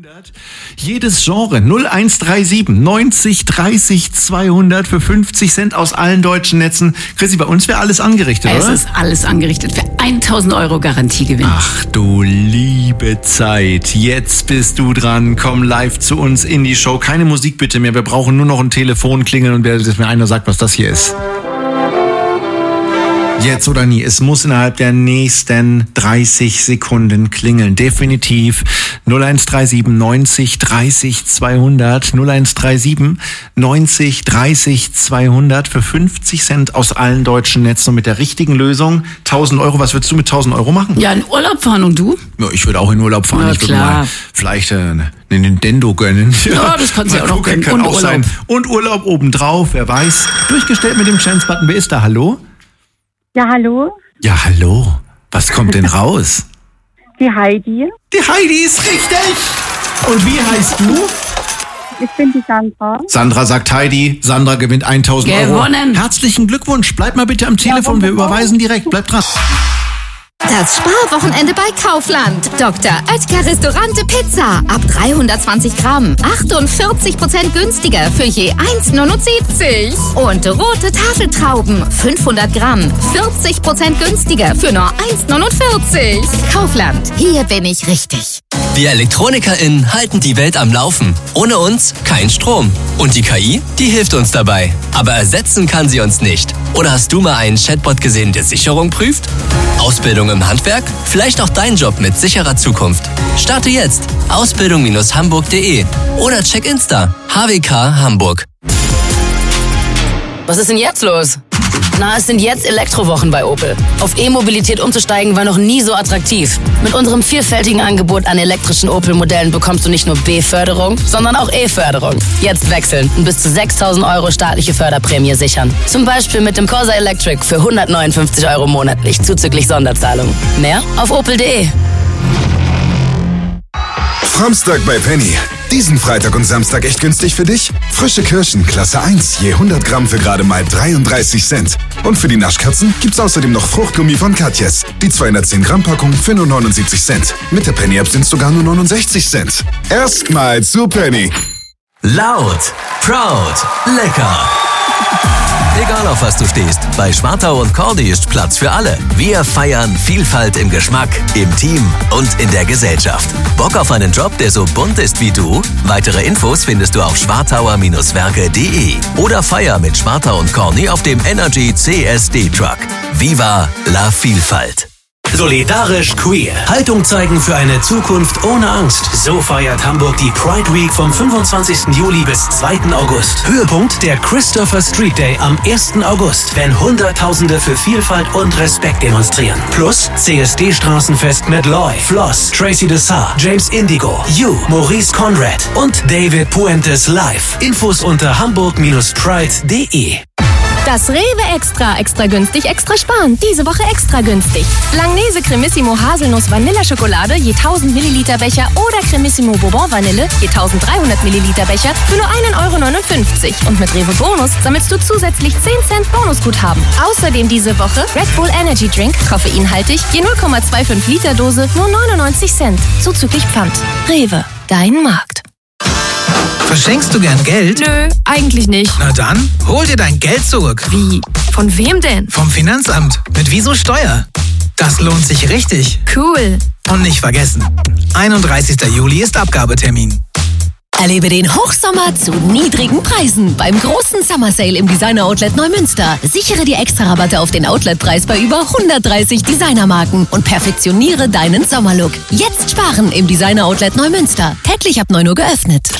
200. Jedes Genre 0137 90 30 200 für 50 Cent aus allen deutschen Netzen. Chrissy, bei uns wäre alles angerichtet, oder? Es ist alles angerichtet für 1.000 € Garantiegewinn. Ach du liebe Zeit, jetzt bist du dran. Komm live zu uns in die Show. Keine Musik bitte mehr, wir brauchen nur noch ein Telefon klingeln und dass mir einer sagt, was das hier ist. Jetzt oder nie. Es muss innerhalb der nächsten 30 Sekunden klingeln. Definitiv. 0137 90 30 200. 0137 90 30 200 für 50 Cent aus allen deutschen Netzen. Und mit der richtigen Lösung 1.000 €. Was würdest du mit 1.000 € machen? Ja, in Urlaub fahren und du? Ja, ich würde auch in Urlaub fahren. Ja, ich würde klar. mal vielleicht einen Nintendo gönnen. Ja, das kannst du ja auch noch gönnen. Kann Und auch Urlaub. sein. Und Urlaub obendrauf, wer weiß. Durchgestellt mit dem Chance-Button. Wer ist da? Hallo? Ja, hallo, Ja, hallo. Was kommt denn raus? die Heidi. Die Heidi ist richtig. Und wie heißt du? Ich bin die Sandra. Sandra sagt Heidi. Sandra gewinnt 1.000 €. Gewonnen. Herzlichen Glückwunsch. Bleib mal bitte am Telefon. Wir überweisen direkt. Bleib dran. Das Sparwochenende bei Kaufland. Dr. Oetker Restaurante Pizza. Ab 320 Gramm. 48% günstiger für je 1,79. Und rote Tafeltrauben. 500 Gramm. 40% günstiger für nur 1,49. Kaufland. Hier bin ich richtig. Wir ElektronikerInnen halten die Welt am Laufen. Ohne uns kein Strom. Und die KI, die hilft uns dabei. Aber ersetzen kann sie uns nicht. Oder hast du mal einen Chatbot gesehen, der Sicherung prüft? Ausbildung im Handwerk? Vielleicht auch dein Job mit sicherer Zukunft. Starte jetzt. Ausbildung-hamburg.de oder check Insta. HWK Hamburg. Was ist denn jetzt los? Na, es sind jetzt Elektrowochen bei Opel. Auf E-Mobilität umzusteigen war noch nie so attraktiv. Mit unserem vielfältigen Angebot an elektrischen Opel-Modellen bekommst du nicht nur B-Förderung, sondern auch E-Förderung. Jetzt wechseln und bis zu 6.000 € staatliche Förderprämie sichern. Zum Beispiel mit dem Corsa Electric für 159 € monatlich, zuzüglich Sonderzahlung. Mehr auf opel.de. Samstag bei Penny. Diesen Freitag und Samstag echt günstig für dich? Frische Kirschen, Klasse 1, je 100 Gramm für gerade mal 33 Cent. Und für die Naschkatzen gibt's außerdem noch Fruchtgummi von Katjes. Die 210 Gramm Packung für nur 79 Cent. Mit der Penny-App sind's sogar nur 69 Cent. Erstmal zu Penny. Laut, proud, lecker. Egal auf was du stehst, bei Schwartau und Cordy ist Platz für alle. Wir feiern Vielfalt im Geschmack, im Team und in der Gesellschaft. Bock auf einen Job, der so bunt ist wie du? Weitere Infos findest du auf schwartauer-werke.de oder feier mit Schwartau und Corny auf dem Energy CSD Truck. Viva la Vielfalt! Solidarisch queer. Haltung zeigen für eine Zukunft ohne Angst. So feiert Hamburg die Pride Week vom 25. Juli bis 2. August. Höhepunkt der Christopher Street Day am 1. August, wenn Hunderttausende für Vielfalt und Respekt demonstrieren. Plus CSD-Straßenfest mit Loy, Floss, Tracy Dessar, James Indigo, You, Maurice Conrad und David Puentes live. Infos unter hamburg-pride.de. Das Rewe Extra. Extra günstig, extra sparen. Diese Woche extra günstig. Langnese Cremissimo Haselnuss Vanilleschokolade je 1000 Milliliter Becher oder Cremissimo Bourbon Vanille je 1300 Milliliter Becher für nur 1,59 €. Und mit Rewe Bonus sammelst du zusätzlich 10 Cent Bonusguthaben. Außerdem diese Woche Red Bull Energy Drink, koffeinhaltig, je 0,25 Liter Dose, nur 99 Cent. Zuzüglich Pfand. Rewe, dein Markt. Verschenkst du gern Geld? Nö, eigentlich nicht. Na dann, hol dir dein Geld zurück. Wie? Von wem denn? Vom Finanzamt. Mit Wieso Steuer. Das lohnt sich richtig. Cool. Und nicht vergessen, 31. Juli ist Abgabetermin. Erlebe den Hochsommer zu niedrigen Preisen beim großen Summer Sale im Designer Outlet Neumünster. Sichere dir Extra-Rabatte auf den Outletpreis bei über 130 Designermarken und perfektioniere deinen Sommerlook. Jetzt sparen im Designer Outlet Neumünster. Täglich ab 9 Uhr geöffnet.